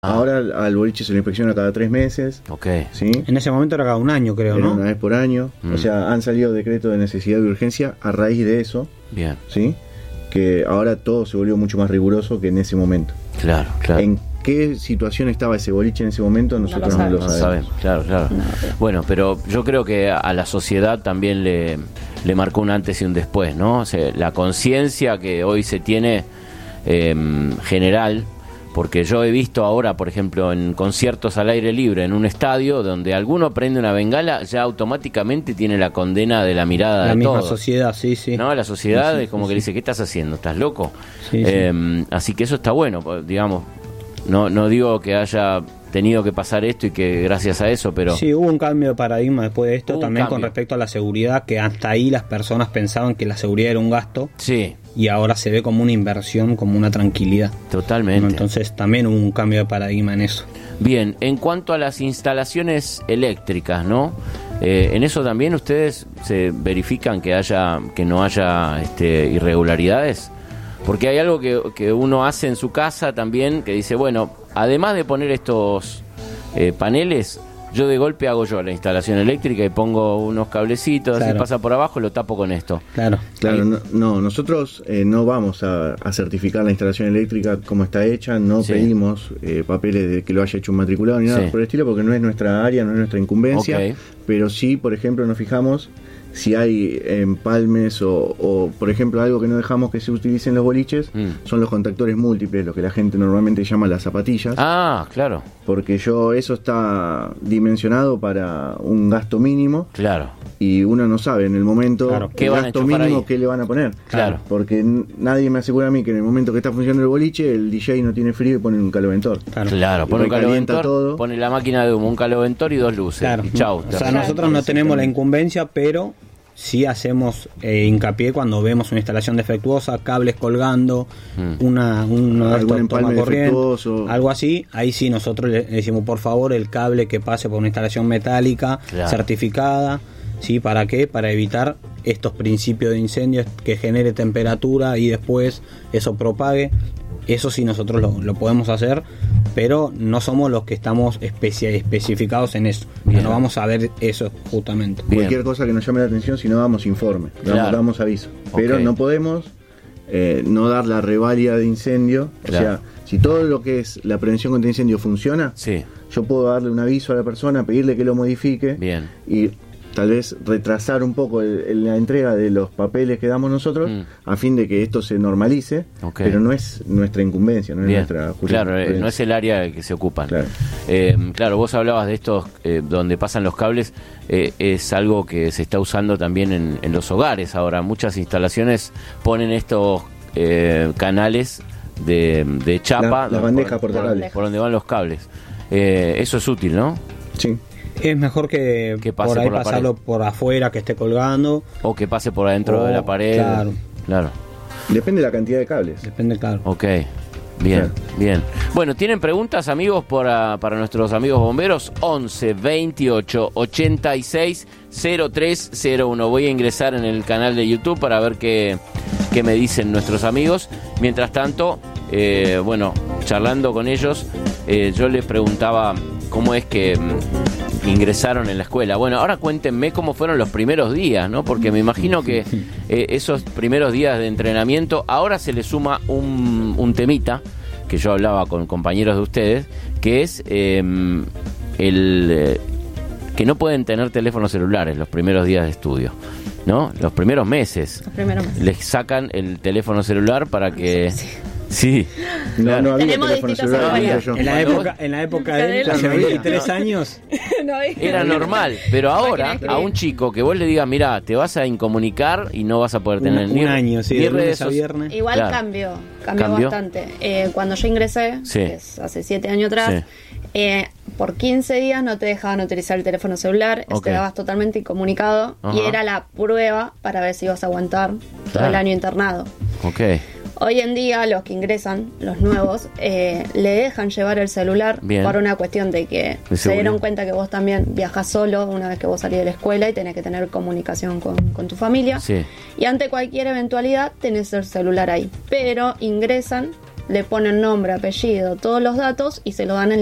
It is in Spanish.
Ahora al boliche se le inspecciona cada 3 meses. Ok. ¿Sí? En ese momento era cada un año, creo, Era ¿no? una vez por año. O sea, han salido decretos de necesidad y urgencia a raíz de eso. Bien. ¿Sí? Que ahora todo se volvió mucho más riguroso que en ese momento. Claro. ¿En qué situación estaba ese boliche en ese momento? Nosotros no lo sabemos. Claro. No. Bueno, pero yo creo que a la sociedad también le marcó un antes y un después, ¿no? O sea, la conciencia que hoy se tiene general, porque yo he visto ahora, por ejemplo, en conciertos al aire libre, en un estadio, donde alguno prende una bengala, ya automáticamente tiene la condena de la mirada La de misma todos. sociedad, sí. No, la sociedad Sí, es como que le dice, ¿qué estás haciendo? ¿Estás loco? Sí. Así que eso está bueno, digamos. No digo que haya tenido que pasar esto y que gracias a eso, pero... Sí, hubo un cambio de paradigma después de esto, Hubo un también con cambio. respecto a la seguridad, que hasta ahí las personas pensaban que la seguridad era un gasto Sí, y ahora se ve como una inversión, como una tranquilidad. totalmente. ¿No? Entonces también hubo un cambio de paradigma en eso. Bien, en cuanto a las instalaciones eléctricas, ¿no? En eso también ustedes se verifican que no haya irregularidades, porque hay algo que uno hace en su casa también, que dice, bueno, además de poner estos paneles, yo de golpe hago yo la instalación eléctrica y pongo unos cablecitos, Claro. y pasa por abajo, lo tapo con esto. Claro. Claro, nosotros no vamos a certificar la instalación eléctrica como está hecha, no Sí. pedimos papeles de que lo haya hecho un matriculado ni nada Sí. por el estilo, porque no es nuestra área, no es nuestra incumbencia, Ok. pero sí, por ejemplo, nos fijamos si hay empalmes o, por ejemplo, algo que no dejamos que se utilice en los boliches, son los contactores múltiples, lo que la gente normalmente llama las zapatillas. Ah, claro, Porque eso está dimensionado para un gasto mínimo claro. y uno no sabe en el momento Claro. ¿Qué el van a gasto enchufar mínimo ahí? que le van a poner. Claro. Porque nadie me asegura a mí que en el momento que está funcionando el boliche el DJ no tiene frío y pone un caloventor. Claro, Y pone un recalienta caloventor, todo. pone la máquina de humo, un caloventor y 2 luces. Claro. Y chau. O sea, nosotros no tenemos la incumbencia, pero sí hacemos hincapié cuando vemos una instalación defectuosa, cables colgando, una Algún empalme corriente, defectuoso. algo así. Ahí sí nosotros le decimos, por favor, el cable que pase por una instalación metálica Claro. certificada. ¿Sí? ¿Para qué? Para evitar estos principios de incendios, que genere temperatura y después eso propague. Eso sí nosotros lo podemos hacer, pero no somos los que estamos especificados en eso. Bien. No vamos a ver eso justamente. Bien. Cualquier cosa que nos llame la atención, si no damos informe, Claro. damos aviso. Pero Ok. no podemos no dar la reválida de incendio. Claro. O sea, si todo lo que es la prevención contra incendio funciona, Sí, yo puedo darle un aviso a la persona, pedirle que lo modifique bien. y tal vez retrasar un poco la entrega de los papeles que damos nosotros a fin de que esto se normalice, Ok. pero no es nuestra incumbencia, no es Bien. nuestra Claro, jurisprudencia. no es el área que se ocupan. Claro. Claro, vos hablabas de estos donde pasan los cables, es algo que se está usando también en los hogares ahora. Muchas instalaciones ponen estos canales de chapa, La bandeja portacable. por donde van los cables. Eso es útil, ¿no? Sí. Es mejor que Que pase por ahí por la pasarlo por afuera, que esté colgando. O que pase por adentro de la pared. Claro. Depende de la cantidad de cables. Depende, claro. Ok, bien, Claro. bien. Bueno, ¿tienen preguntas, amigos, para nuestros amigos bomberos? 11 28 86 0301. Voy a ingresar en el canal de YouTube para ver qué me dicen nuestros amigos. Mientras tanto, bueno, charlando con ellos, yo les preguntaba cómo es que ingresaron en la escuela. Bueno, ahora cuéntenme cómo fueron los primeros días, ¿no? Porque me imagino que esos primeros días de entrenamiento, ahora se le suma un temita, que yo hablaba con compañeros de ustedes, que es que no pueden tener teléfonos celulares los primeros días de estudio, ¿no? Los primeros meses. Les sacan el teléfono celular para que... Sí. No había Tenemos teléfono distintas celular, historias. digo yo. En la época de él, hace no había. 23 años, Era normal, pero ahora Máquina de a un escribir. chico que vos le digas, mira, te vas a incomunicar y no vas a poder tener un año, sí, ni de lunes redes a viernes. Igual Claro. cambió ¿Cambió? bastante. Cuando yo ingresé, Sí. que es hace 7 años atrás, por 15 días no te dejaban utilizar el teléfono celular, Ok. quedabas totalmente incomunicado Ajá. y era la prueba para ver si ibas a aguantar todo Claro. el año internado. Ok, Hoy en día los que ingresan, los nuevos, le dejan llevar el celular Bien. por una cuestión de que De se seguridad. dieron cuenta que vos también viajas solo una vez que vos salís de la escuela y tenés que tener comunicación con tu familia. sí. Y ante cualquier eventualidad tenés el celular ahí. Pero ingresan le ponen nombre, apellido, todos los datos y se lo dan en